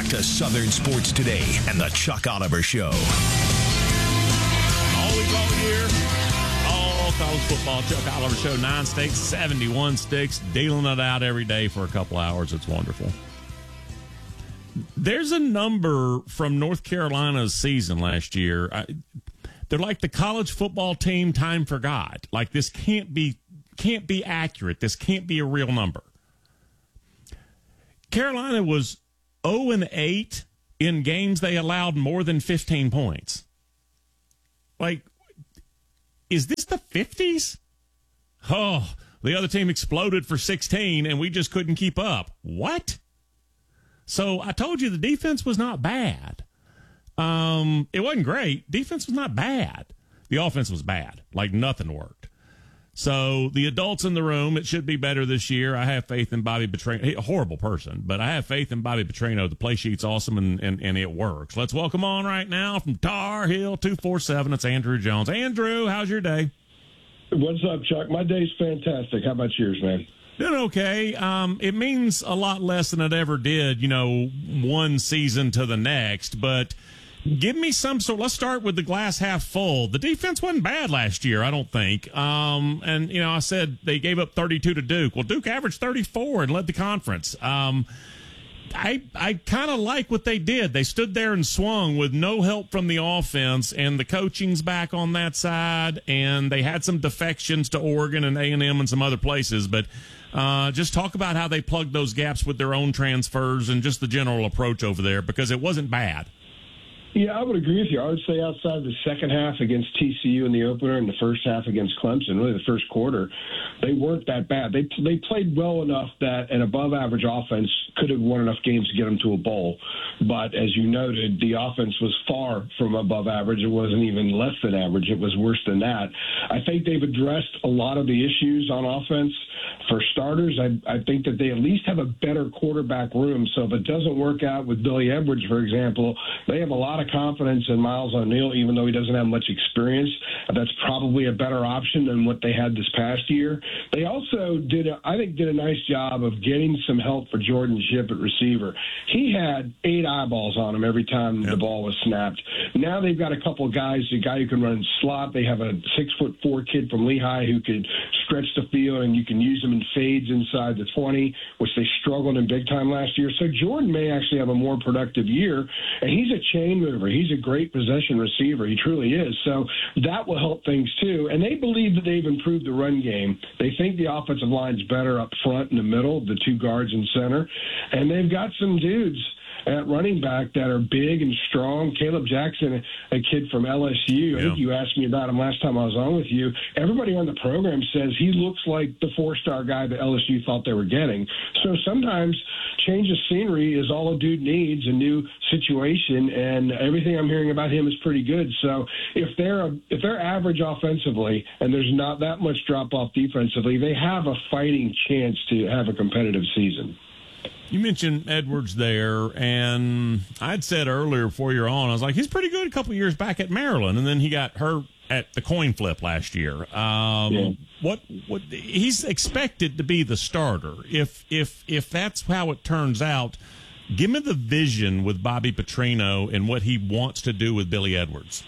Back to Southern Sports Today and the Chuck Oliver Show. All week long here, all college football, Chuck Oliver Show, 9 states, 71 sticks, dealing it out every day for a couple hours. It's wonderful. There's a number from North Carolina's season last year. They're like the college football team time forgot. Like, this can't be accurate. This can't be a real number. Carolina was 0-8 in games they allowed more than 15 points. Like, is this the 50s? Oh, the other team exploded for 16 and we just couldn't keep up. What? So I told you the defense was not bad. It wasn't great. Defense was not bad. The offense was bad. Like, nothing worked. So the adults in the room, it should be better this year. I have faith in Bobby Petrino. A horrible person, but I have faith in Bobby Petrino. The play sheet's awesome and it works. Let's welcome on right now from Tar Heel 247. It's Andrew Jones. Andrew, how's your day? What's up, Chuck? My day's fantastic. How about yours, man? Doing okay. It means a lot less than it ever did, one season to the next, but give me some sort. Let's start with the glass half full. The defense wasn't bad last year, I don't think. I said they gave up 32 to Duke. Well, Duke averaged 34 and led the conference. I kind of like what they did. They stood there and swung with no help from the offense, and the coaching's back on that side, and they had some defections to Oregon and A&M and some other places, but just talk about how they plugged those gaps with their own transfers and just the general approach over there, because it wasn't bad. Yeah, I would agree with you. I would say outside the second half against TCU in the opener and the first half against Clemson, really the first quarter, they weren't that bad. They played well enough that an above-average offense could have won enough games to get them to a bowl. But as you noted, the offense was far from above average. It wasn't even less than average. It was worse than that. I think they've addressed a lot of the issues on offense. For starters, I think that they at least have a better quarterback room. So if it doesn't work out with Billy Edwards, for example, they have a lot of confidence in Miles O'Neill, even though he doesn't have much experience. That's probably a better option than what they had this past year. They also did a nice job of getting some help for Jordan Shipp at receiver. He had 8 eyeballs on him every time the ball was snapped. Now they've got a couple of guys, a guy who can run in slot. They have a 6'4" kid from Lehigh who could stretch the field, and you can use him in fades inside the 20, which they struggled in big time last year. So Jordan may actually have a more productive year, and he's a chain mover. He's a great possession receiver. He truly is. So that will help things too. And they believe that they've improved the run game. They think the offensive line's better up front in the middle, the 2 guards and center, and they've got some dudes at running back that are big and strong. Caleb Jackson, a kid from LSU. I think you asked me about him last time I was on with you. Everybody on the program says he looks like the 4-star guy that LSU thought they were getting. So sometimes change of scenery is all a dude needs, a new situation, and everything I'm hearing about him is pretty good. So if they're average offensively and there's not that much drop off defensively, they have a fighting chance to have a competitive season. You mentioned Edwards there, and I'd said earlier before you're on, I was like, he's pretty good a couple of years back at Maryland, and then he got hurt at the coin flip last year. What he's expected to be the starter. If that's how it turns out, give me the vision with Bobby Petrino and what he wants to do with Billy Edwards.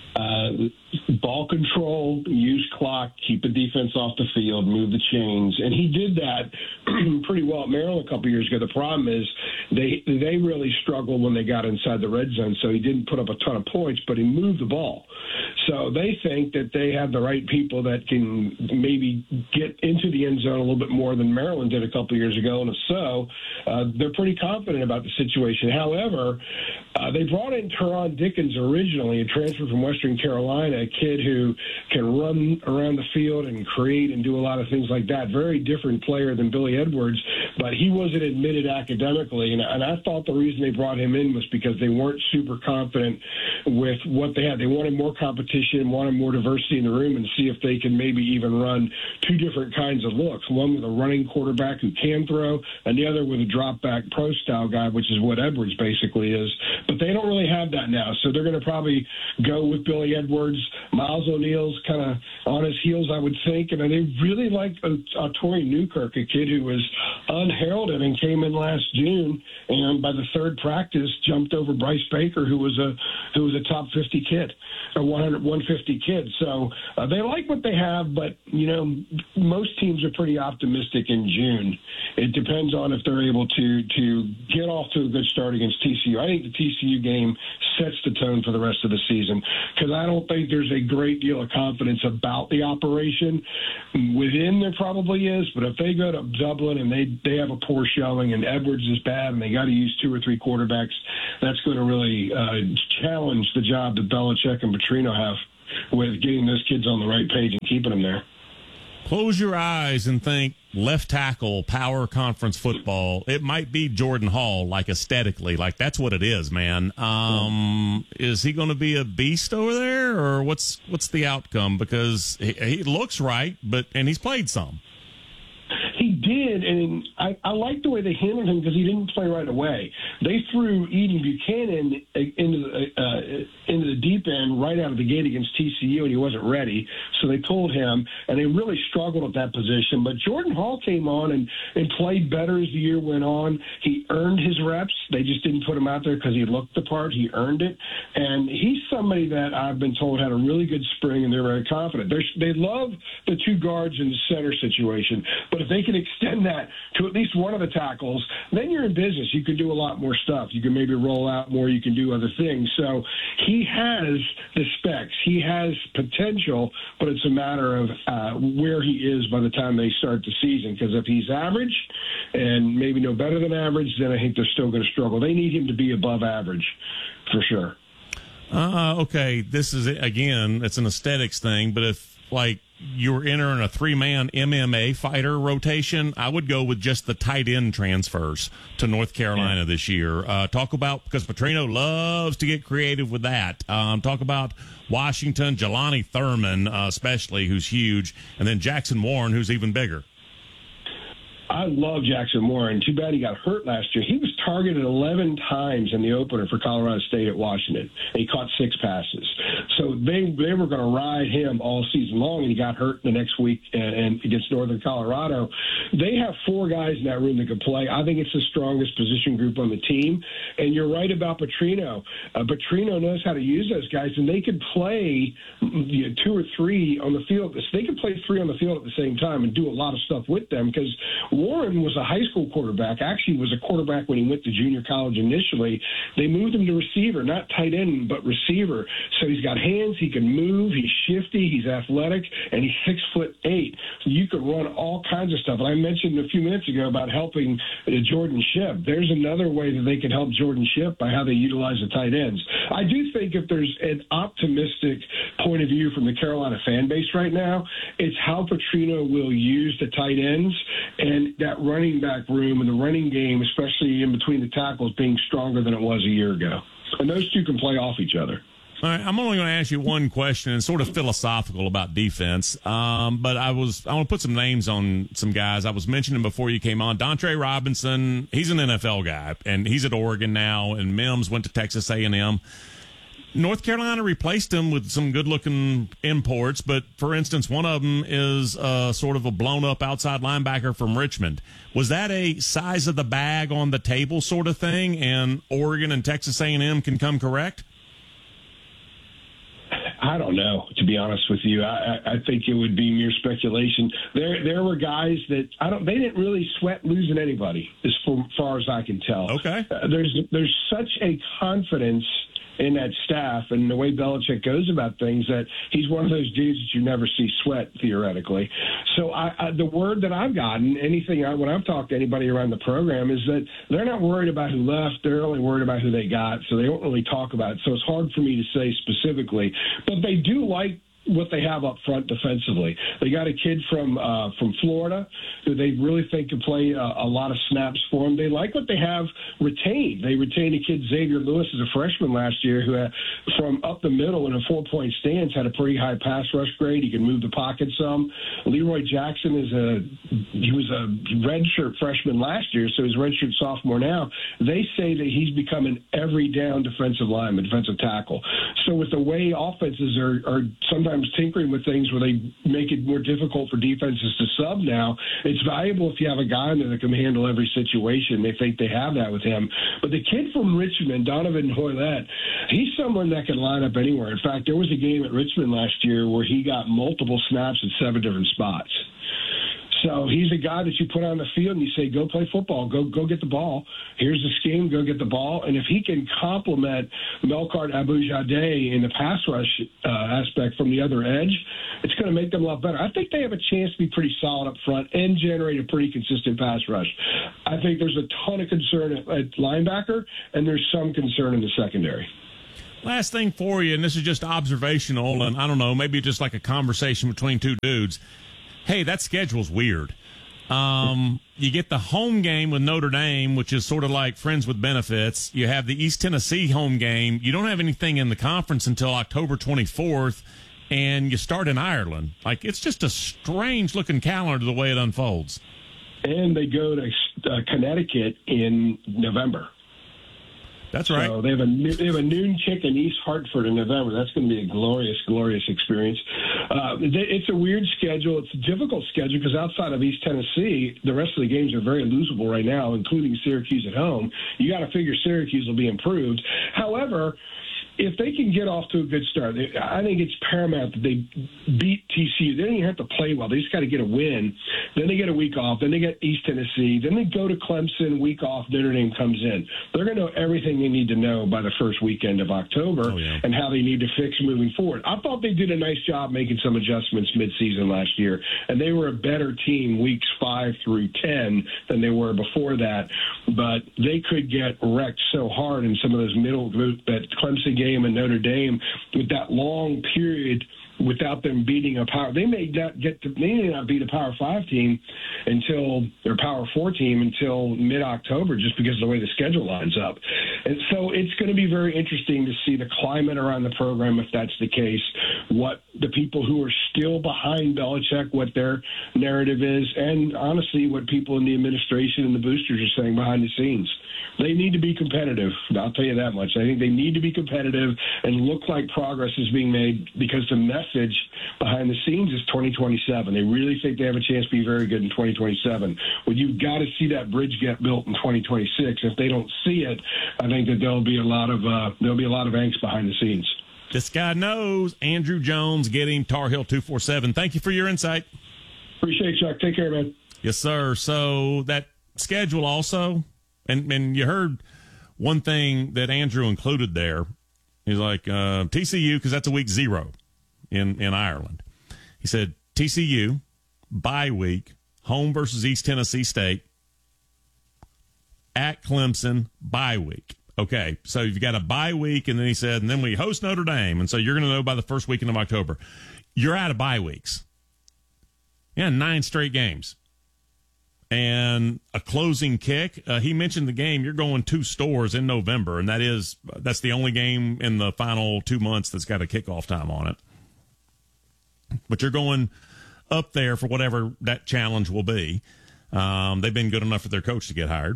Ball control, use clock, keep the defense off the field, move the chains. And he did that pretty well at Maryland a couple of years ago. The problem is they really struggled when they got inside the red zone, so he didn't put up a ton of points, but he moved the ball. So they think that they have the right people that can maybe get into the end zone a little bit more than Maryland did a couple of years ago. And if so, they're pretty confident about the situation. However, they brought in Teron Dickens originally, a transfer from Western Carolina, a kid who can run around the field and create and do a lot of things like that. Very different player than Billy Edwards, but he wasn't admitted academically. And I thought the reason they brought him in was because they weren't super confident with what they had. They wanted more competition, wanted more diversity in the room, and see if they can maybe even run 2 different kinds of looks. One with a running quarterback who can throw, and the other with a drop-back pro-style guy, which is what Edwards basically is. But they don't really have that now, so they're going to probably go with Billy Edwards. Miles O'Neill's kind of on his heels, I would think. And they really like Torrey Newkirk, a kid who was unheralded and came in last June and by the third practice jumped over Bryce Baker, who was a top 50 kid, a 150 kid. So they like what they have, but most teams are pretty optimistic in June. It depends on if they're able to get off to a good start against TCU. I think the TCU game sets the tone for the rest of the season, because I don't think there's a great deal of confidence about the operation. Within there probably is, but if they go to Dublin and they have a poor showing and Edwards is bad and they got to use 2 or 3 quarterbacks, that's going to really challenge the job that Belichick and Petrino have with getting those kids on the right page and keeping them there. Close your eyes and think left tackle, power conference football. It might be Jordan Hall, like aesthetically, like that's what it is, man. Is he going to be a beast over there, or what's the outcome? Because he looks right, and he's played some. He did, and I like the way they handled him because he didn't play right away. They threw Eden Buchanan into the deep end right out of the gate against TCU, and he wasn't ready, so they pulled him, and they really struggled at that position. But Jordan Hall came on and played better as the year went on. He earned his reps. They just didn't put him out there because he looked the part. He earned it, and he's somebody that I've been told had a really good spring, and they're very confident. They love the 2 guards in the center situation, but if they can extend that to at least one of the tackles, then you're in business. You can do a lot more stuff. You can maybe roll out more. You can do other things. So he has the specs. He has potential, but it's a matter of where he is by the time they start the season. Because if he's average and maybe no better than average, then I think they're still going to struggle. They need him to be above average for sure. Okay, this is, again, it's an aesthetics thing, but if, like, you're entering a 3-man MMA fighter rotation, I would go with just the tight end transfers to North Carolina this year. Talk about, because Petrino loves to get creative with that. Talk about Washington, Jelani Thurman, especially, who's huge, and then Jackson Warren, who's even bigger. I love Jackson Warren. Too bad he got hurt last year. He was targeted 11 times in the opener for Colorado State at Washington, and he caught 6 passes. So they were going to ride him all season long, and he got hurt the next week and against Northern Colorado. They have 4 guys in that room that can play. I think it's the strongest position group on the team. And you're right about Petrino. Petrino knows how to use those guys, and they could play 2 or 3 on the field. They could play 3 on the field at the same time and do a lot of stuff with them, because Warren was a high school quarterback, actually was a quarterback when he went to junior college initially. They moved him to receiver, not tight end, but receiver. So he's got hands, he can move, he's shifty, he's athletic, and he's 6'8". So you could run all kinds of stuff. And I mentioned a few minutes ago about helping Jordan Shipp. There's another way that they can help Jordan Shipp by how they utilize the tight ends. I do think if there's an optimistic point of view from the Carolina fan base right now, it's how Petrino will use the tight ends and that running back room and the running game, especially in between the tackles, being stronger than it was a year ago. And those two can play off each other. All right, I'm only going to ask you one question, and sort of philosophical about defense. But I want to put some names on some guys. I was mentioning before you came on, Dontre Robinson. He's an NFL guy, and he's at Oregon now. And Mims went to Texas A&M. North Carolina replaced him with some good-looking imports, but, for instance, one of them is sort of a blown-up outside linebacker from Richmond. Was that a size of the bag on the table sort of thing, and Oregon and Texas A&M can come correct? I don't know, to be honest with you. I think it would be mere speculation. There were guys that they didn't really sweat losing anybody, as far as I can tell. Okay. There's such a confidence in that staff and the way Belichick goes about things that he's one of those dudes that you never see sweat, theoretically. So the word that I've gotten, when I've talked to anybody around the program, is that they're not worried about who left. They're only worried about who they got, so they don't really talk about it. So it's hard for me to say specifically. But they do like what they have up front defensively. They got a kid from Florida who they really think can play a lot of snaps for them. They like what they have retained. They retained a kid, Xavier Lewis, as a freshman last year, who had, from up the middle in a 4-point stance, had a pretty high pass rush grade. He can move the pocket some. Leroy Jackson he was a redshirt freshman last year, so he's a redshirt sophomore now. They say that he's become an every down defensive lineman, defensive tackle. So with the way offenses are sometimes sometimes tinkering with things where they make it more difficult for defenses to sub now. It's valuable if you have a guy in there that can handle every situation. They think they have that with him. But the kid from Richmond, Donovan Hoylett, he's someone that can line up anywhere. In fact, there was a game at Richmond last year where he got multiple snaps at 7 different spots. So he's a guy that you put on the field and you say, go play football, go get the ball. Here's the scheme, go get the ball. And if he can complement Melkart Abujadeh in the pass rush aspect from the other edge, it's going to make them a lot better. I think they have a chance to be pretty solid up front and generate a pretty consistent pass rush. I think there's a ton of concern at linebacker, and there's some concern in the secondary. Last thing for you, and this is just observational, and I don't know, maybe just like a conversation between two dudes. Hey, that schedule's weird. You get the home game with Notre Dame, which is sort of like friends with benefits. You have the East Tennessee home game. You don't have anything in the conference until October 24th, and you start in Ireland. Like, it's just a strange-looking calendar the way it unfolds. And they go to Connecticut in November. That's right. So they have a noon kick in East Hartford in November. That's going to be a glorious, glorious experience. It's a weird schedule. It's a difficult schedule because outside of East Tennessee, the rest of the games are very losable right now, including Syracuse at home. You got to figure Syracuse will be improved. However, if they can get off to a good start, I think it's paramount that they beat TCU. They don't even have to play well. They just got to get a win. Then they get a week off. Then they get East Tennessee. Then they go to Clemson, week off, Notre Dame comes in. They're going to know everything they need to know by the first weekend of October and how they need to fix moving forward. I thought they did a nice job making some adjustments midseason last year, and they were a better team weeks 5 through 10 than they were before that. But they could get wrecked so hard in some of those middle group, that Clemson game and Notre Dame, with that long period without them beating a power. They may not beat a Power 5 team until their Power 4 team until mid-October, just because of the way the schedule lines up. And so it's going to be very interesting to see the climate around the program, if that's the case, what the people who are still behind Belichick, what their narrative is, and honestly, what people in the administration and the boosters are saying behind the scenes. They need to be competitive. I'll tell you that much. I think they need to be competitive and look like progress is being made, because the message behind the scenes is 2027. They really think they have a chance to be very good in 2027. Well, you've got to see that bridge get built in 2026. If they don't see it, I think that there'll be a lot of angst behind the scenes. This guy knows. Andrew Jones, get him. Tar Heel 247. Thank you for your insight. Appreciate it, Chuck. Take care, man. Yes, sir. So that schedule also. And you heard one thing that Andrew included there. He's like, TCU, because that's a week 0 in Ireland. He said, TCU, bye week, home versus East Tennessee State, at Clemson, bye week. Okay, so you've got a bye week, and then he said, and then we host Notre Dame, and so you're going to know by the first weekend of October. You're out of bye weeks. Yeah, 9 straight games. And a closing kick. He mentioned the game. You're going 2 stores in November, and that's the only game in the final 2 months that's got a kickoff time on it. But you're going up there for whatever that challenge will be. They've been good enough for their coach to get hired.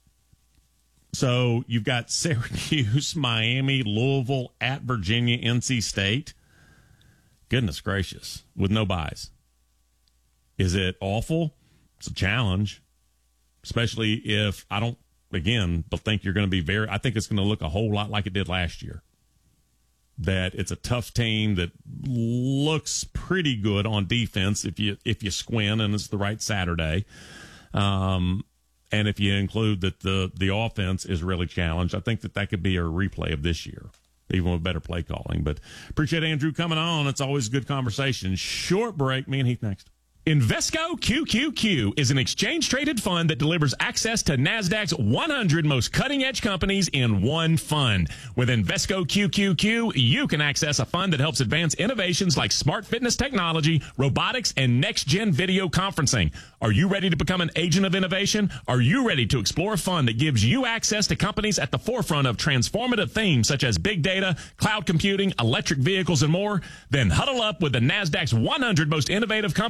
So you've got Syracuse, Miami, Louisville, at Virginia, NC State. Goodness gracious, with no buys. Is it awful? It's a challenge, especially if I don't think you're going to be I think it's going to look a whole lot like it did last year. That it's a tough team that looks pretty good on defense if you squint and it's the right Saturday. And if you include that the offense is really challenged, I think that could be a replay of this year, even with better play calling. But appreciate Andrew coming on. It's always a good conversation. Short break. Me and Heath next. Invesco QQQ is an exchange-traded fund that delivers access to NASDAQ's 100 most cutting-edge companies in one fund. With Invesco QQQ, you can access a fund that helps advance innovations like smart fitness technology, robotics, and next-gen video conferencing. Are you ready to become an agent of innovation? Are you ready to explore a fund that gives you access to companies at the forefront of transformative themes such as big data, cloud computing, electric vehicles, and more? Then huddle up with the NASDAQ's 100 most innovative companies in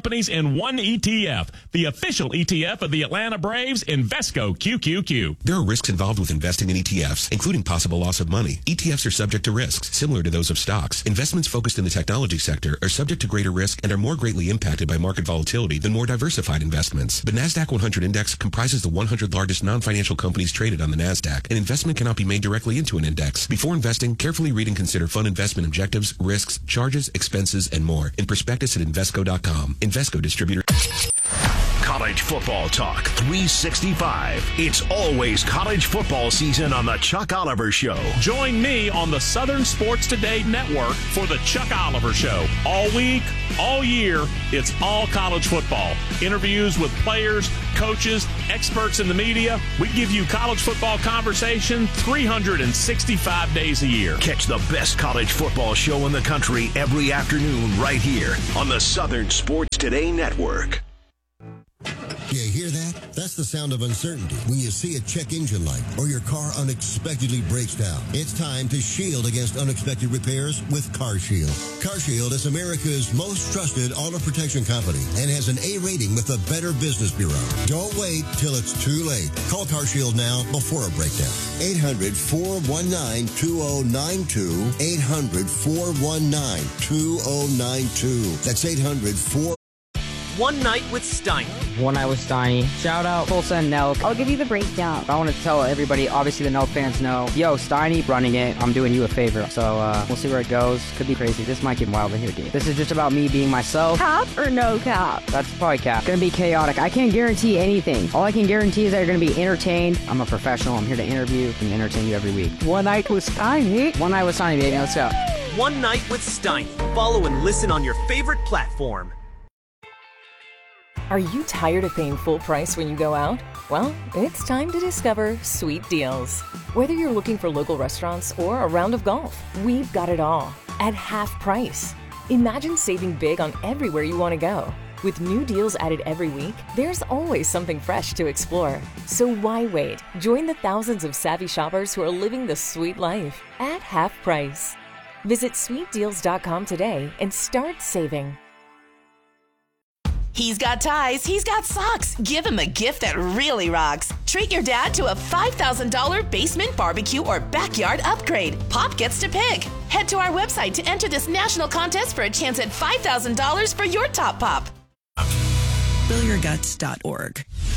in one ETF, the official ETF of the Atlanta Braves, Invesco QQQ. There are risks involved with investing in ETFs, including possible loss of money. ETFs are subject to risks, similar to those of stocks. Investments focused in the technology sector are subject to greater risk and are more greatly impacted by market volatility than more diversified investments. The NASDAQ 100 index comprises the 100 largest non-financial companies traded on the NASDAQ. An investment cannot be made directly into an index. Before investing, carefully read and consider fund investment objectives, risks, charges, expenses, and more in prospectus at Invesco.com. Invesco Distributor. College football talk 365. It's always college football season on the Chuck Oliver Show. Join me on the Southern Sports Today Network for the Chuck Oliver Show. All week, all year, it's all college football. Interviews with players, coaches, experts in the media. We give you college football conversation 365 days a year. Catch the best college football show in the country every afternoon right here on the Southern Sports Today Network. You hear that? That's the sound of uncertainty when you see a check engine light or your car unexpectedly breaks down. It's time to shield against unexpected repairs with CarShield. CarShield is America's most trusted auto protection company and has an A rating with the Better Business Bureau. Don't wait till it's too late. Call CarShield now before a breakdown. 800-419-2092. 800-419-2092. That's 800-419-2092. One Night with Steiny. One Night with Steiny. Shout out Tulsa and Nelk. I'll give you the breakdown. I want to tell everybody, obviously the Nelk fans know, yo, Steiny running it. I'm doing you a favor. So we'll see where it goes. Could be crazy. This might get wild in here, dude. This is just about me being myself. Cap or no cap? That's probably cap. Gonna be chaotic. I can't guarantee anything. All I can guarantee is that you're gonna be entertained. I'm a professional. I'm here to interview and entertain you every week. One Night with Steiny. One Night with Steiny, baby. Let's go. One Night with Steiny. Follow and listen on your favorite platform. Are you tired of paying full price when you go out? Well, it's time to discover Sweet Deals. Whether you're looking for local restaurants or a round of golf, we've got it all at half price. Imagine saving big on everywhere you want to go. With new deals added every week, there's always something fresh to explore. So why wait? Join the thousands of savvy shoppers who are living the sweet life at half price. Visit sweetdeals.com today and start saving. He's got ties, he's got socks. Give him a gift that really rocks. Treat your dad to a $5,000 basement barbecue or backyard upgrade. Pop gets to pick. Head to our website to enter this national contest for a chance at $5,000 for your top pop. Spillyourguts.org.